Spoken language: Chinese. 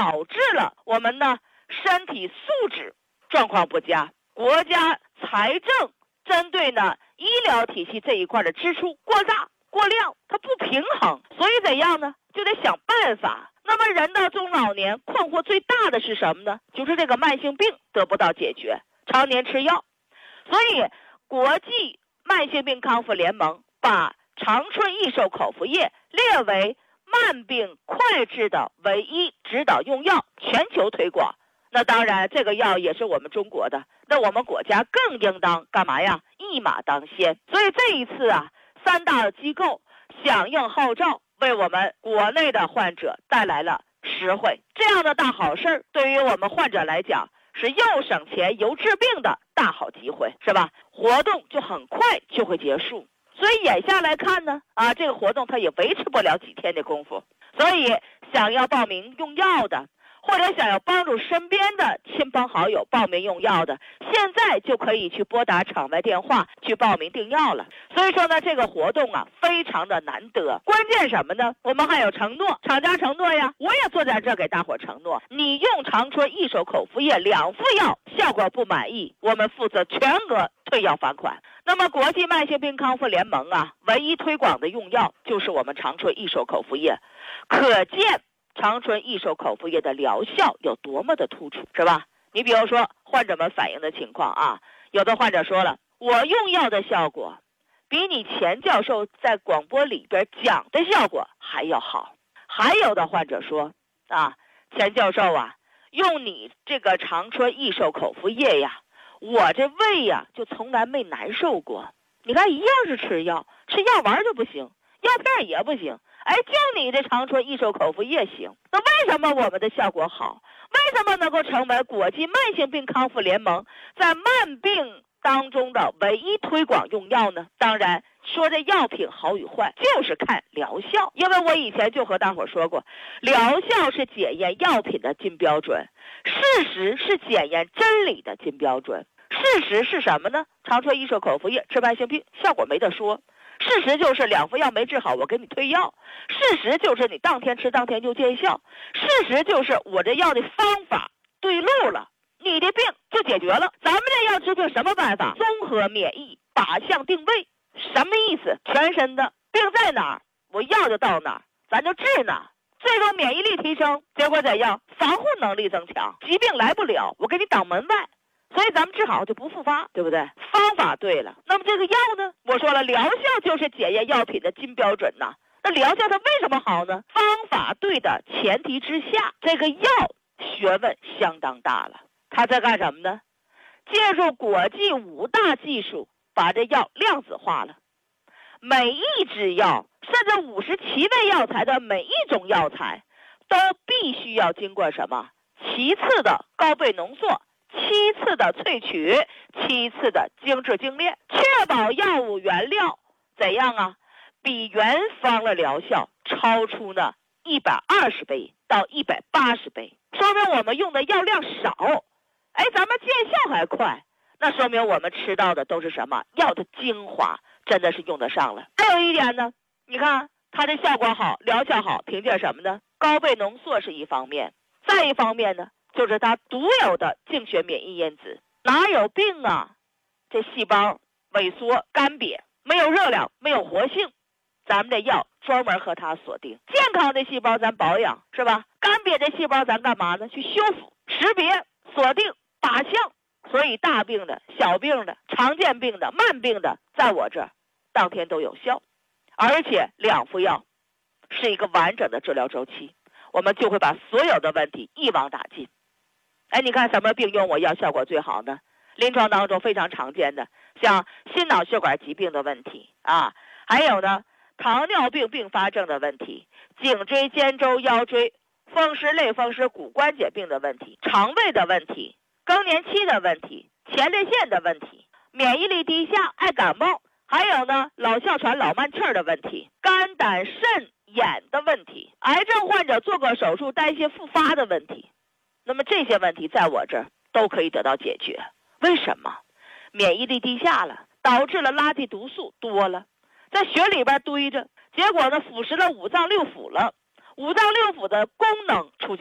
导致了我们呢身体素质状况不佳，国家财政针对呢医疗体系这一块的支出过大过量，它不平衡，所以怎样呢？就得想办法。那么人到中老年，困惑最大的是什么呢？就是这个慢性病得不到解决，常年吃药。所以国际慢性病康复联盟把长春益寿口服液列为慢病快治的唯一指导用药，全球推广。那当然这个药也是我们中国的，那我们国家更应当干嘛呀？一马当先。所以这一次啊，三大机构响应号召，为我们国内的患者带来了实惠。这样的大好事对于我们患者来讲是又省钱又治病的大好机会，是吧？活动就很快就会结束，所以眼下来看呢，这个活动它也维持不了几天的功夫。所以想要报名用药的，或者想要帮助身边的亲朋好友报名用药的，现在就可以去拨打场外电话去报名订药了。所以说呢，这个活动非常的难得。关键什么呢？我们还有承诺，厂家承诺呀，我也坐在这给大伙承诺，你用长春益寿口服液2副药效果不满意，我们负责全额退药返款。那么国际慢性病康复联盟唯一推广的用药就是我们长春益寿口服液，可见长春益寿口服液的疗效有多么的突出，是吧？你比如说患者们反映的情况有的患者说了，我用药的效果比你钱教授在广播里边讲的效果还要好。还有的患者说钱教授用你这个长春益寿口服液呀，我这胃就从来没难受过。你看一样是吃药，吃药丸就不行，药片也不行，就你这长春益寿口服液行。那为什么我们的效果好？为什么能够成为国际慢性病康复联盟在慢病当中的唯一推广用药呢？当然说这药品好与坏就是看疗效，因为我以前就和大伙说过，疗效是检验药品的金标准，事实是检验真理的金标准。事实是什么呢？长春益寿口服液治慢性病效果没得说，事实就是2副药没治好，我给你退药。事实就是你当天吃当天就见效。事实就是我这药的方法对路了，你的病就解决了。咱们这药治病什么办法？综合免疫靶向定位。什么意思？全身的病在哪儿，我药就到哪儿，咱就治哪儿。最终免疫力提升，结果怎样？防护能力增强，疾病来不了，我给你挡门外。所以咱们治好就不复发，对不对？方法对了，那么这个药呢？我说了，疗效就是检验药品的金标准呐。那疗效它为什么好呢？方法对的前提之下，这个药学问相当大了。它在干什么呢？借助国际5大技术，把这药量子化了。每一支药，甚至57味药材的每一种药材，都必须要经过什么？其次的高倍浓缩，其次的萃取，其次的精制精炼，确保药物原料怎样比原方的疗效超出呢120倍到180倍，说明我们用的药量少，咱们见效还快，那说明我们吃到的都是什么？药的精华，真的是用得上了。还有一点呢，你看它的效果好，疗效好，凭借什么呢？高倍浓缩是一方面，再一方面呢，就是它独有的净血免疫因子。哪有病这细胞萎缩干瘪，没有热量，没有活性，咱们这药专门和它锁定。健康的细胞咱保养，是吧？干瘪的细胞咱干嘛呢？去修复、识别、锁定、靶向。所以大病的、小病的、常见病的、慢病的，在我这儿当天都有效。而且2副药是一个完整的治疗周期，我们就会把所有的问题一网打尽。你看什么病用我药效果最好呢？临床当中非常常见的，像心脑血管疾病的问题还有呢糖尿病并发症的问题，颈椎、肩周、腰椎、风湿、类风湿、骨关节病的问题，肠胃的问题，更年期的问题，前列腺的问题，免疫力低下、爱感冒，还有呢老哮喘、老慢气儿的问题，肝胆肾眼的问题，癌症患者做过手术担心复发的问题。那么这些问题在我这儿都可以得到解决。为什么？免疫力低下了，导致了垃圾毒素多了，在血里边堆着，结果呢腐蚀了5脏6腑了，5脏6腑的功能出现